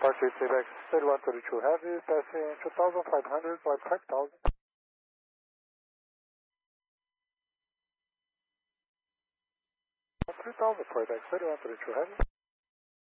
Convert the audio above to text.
Departure Quebec 3132 Heavy, passing 2,500, like 5,000. 3,000 Quebec 3132 Heavy.